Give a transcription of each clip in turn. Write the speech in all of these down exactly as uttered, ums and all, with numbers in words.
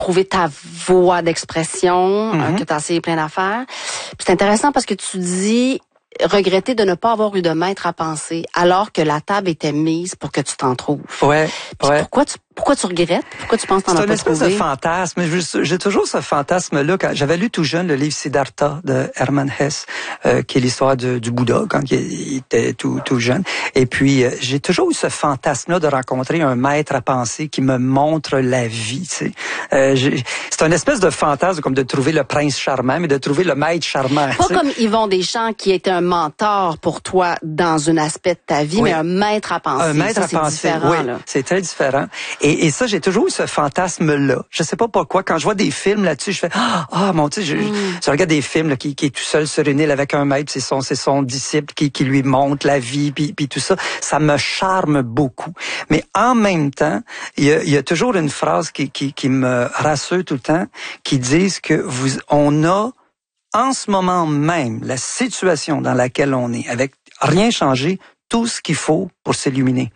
trouver ta voie d'expression, Mm-hmm. euh, que tu as essayé plein d'affaires. Puis c'est intéressant parce que tu dis regretter de ne pas avoir eu de maître à penser alors que la table était mise pour que tu t'en trouves. Ouais, Puis ouais. pourquoi tu pourquoi tu regrettes? Pourquoi tu penses que t'en as C'est pas une espèce trouvé? de fantasme. J'ai, j'ai toujours ce fantasme-là. Quand j'avais lu tout jeune le livre Siddhartha de Hermann Hesse, euh, qui est l'histoire de, du Bouddha quand il était tout, tout jeune. Et puis, euh, j'ai toujours eu ce fantasme-là de rencontrer un maître à penser qui me montre la vie. Tu sais. euh, j'ai, c'est une espèce de fantasme comme de trouver le prince charmant, mais de trouver le maître charmant. Pas tu sais. comme Yvon Deschamps qui était un mentor pour toi dans un aspect de ta vie, Oui. mais un maître à penser. Un maître ça, à c'est penser, différent, oui, là. c'est très différent. Et, et ça, j'ai toujours eu ce fantasme-là. Je sais pas pourquoi. Quand je vois des films là-dessus, je fais ah oh, mon Dieu, je, mm. je, je regarde des films là, qui, qui est tout seul sur une île avec un maître, c'est son, c'est son disciple qui, qui lui montre la vie, puis, puis tout ça. Ça me charme beaucoup. Mais en même temps, il y a, il y a toujours une phrase qui, qui, qui me rassure tout le temps, qui dit que vous, on a en ce moment même la situation dans laquelle on est, avec rien changé, tout ce qu'il faut pour s'illuminer.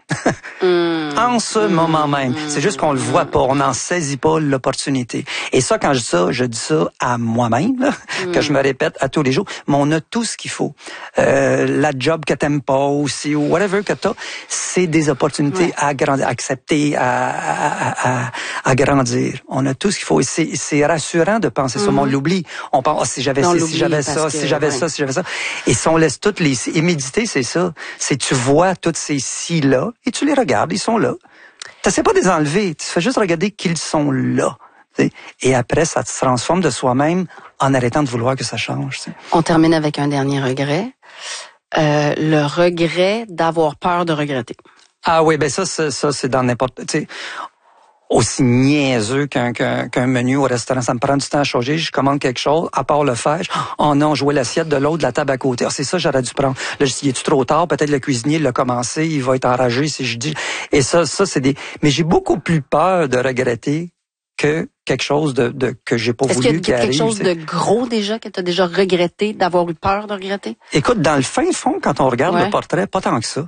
mm. En ce mm. moment même. Mm. C'est juste qu'on le voit pas, on n'en saisit pas l'opportunité. Et ça, quand je dis ça, je dis ça à moi-même, là, mm. que je me répète à tous les jours, mais on a tout ce qu'il faut. Euh, la job que t'aimes pas aussi, ou whatever que t'as, c'est des opportunités ouais. à grandir, à accepter, à, à, à, à grandir. On a tout ce qu'il faut. Et c'est, c'est rassurant de penser mm. ça, mais on l'oublie. On pense, oh, si j'avais ci, si j'avais ça, que, si j'avais ouais. ça, si j'avais ça. Et si on laisse toutes les... Et méditer, c'est ça. C'est tu vois toutes ces si-là et tu les regardes, ils sont là. Tu sais pas de les enlever, tu fais juste regarder qu'ils sont là. T'sais. Et après, ça se transforme de soi-même en arrêtant de vouloir que ça change. T'sais. On termine avec un dernier regret. Euh, le regret d'avoir peur de regretter. Ah oui, ben ça, ça, ça c'est dans n'importe... T'sais, aussi niaiseux qu'un, qu'un, qu'un menu au restaurant. Ça me prend du temps à changer. Je commande quelque chose, à part le faire. Oh non, jouer l'assiette de l'autre, de la table à côté. Ah, c'est ça, j'aurais dû prendre. Là, je dis, est-tu trop tard? Peut-être le cuisinier l'a commencé, il va être enragé si je dis. Et ça, ça, c'est des... Mais j'ai beaucoup plus peur de regretter que quelque chose de, de que j'ai pas Est-ce voulu qu'il y a quelque arrive, chose t'sais. de gros déjà, que tu as déjà regretté, d'avoir eu peur de regretter? Écoute, dans le fin fond, quand on regarde ouais. le portrait, pas tant que ça.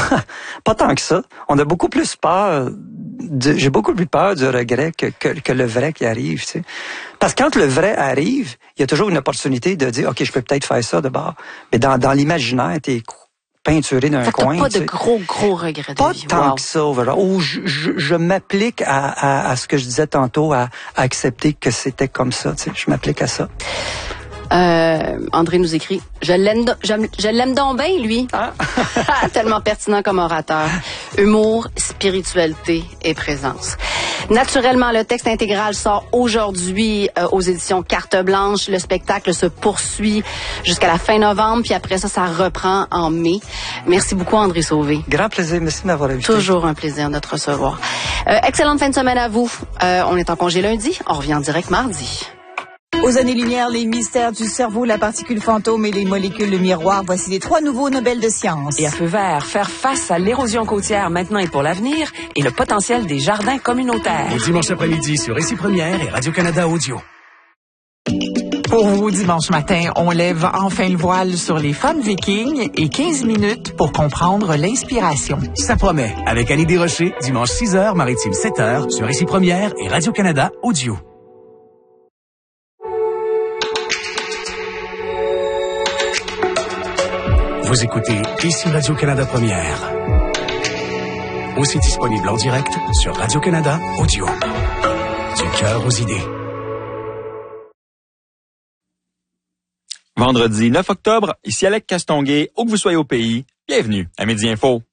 Pas tant que ça. On a beaucoup plus peur, de, j'ai beaucoup plus peur du regret que, que, que le vrai qui arrive, tu sais. Parce que quand le vrai arrive, il y a toujours une opportunité de dire, OK, je peux peut-être faire ça de bord. Mais dans, dans l'imaginaire, t'es peinturé d'un fait coin. T'as pas de gros, gros regrets de pas vie. Pas tant wow. que ça, voilà. Ou je, je, je m'applique à, à, à ce que je disais tantôt, à, à accepter que c'était comme ça, tu sais. Je m'applique à ça. Euh, André nous écrit, je l'aime, je, je l'aime donc bien, lui. Ah. Tellement pertinent comme orateur. Humour, spiritualité et présence. Naturellement, le texte intégral sort aujourd'hui euh, aux éditions Carte Blanche. Le spectacle se poursuit jusqu'à la fin novembre, puis après ça, ça reprend en mai. Merci beaucoup, André Sauvé. Grand plaisir, merci de m'avoir invité. Toujours un plaisir de te recevoir. Euh, excellente fin de semaine à vous. Euh, on est en congé lundi, on revient en direct mardi. Aux années-lumière, les mystères du cerveau, la particule fantôme et les molécules de miroir. Voici les trois nouveaux Nobel de sciences. Et à feu vert, faire face à l'érosion côtière maintenant et pour l'avenir et le potentiel des jardins communautaires. Le dimanche après-midi sur Récit Première et Radio-Canada Audio. Pour vous, dimanche matin, on lève enfin le voile sur les femmes vikings et quinze minutes pour comprendre l'inspiration. Ça promet. Avec Annie Desrochers, dimanche six heures, maritime sept heures, sur Récit Première et Radio-Canada Audio. Vous écoutez ici Radio-Canada Première. Aussi disponible en direct sur Radio-Canada Audio. Du cœur aux idées. Vendredi neuf octobre, ici Alec Castonguay, où que vous soyez au pays, bienvenue à Midi Info.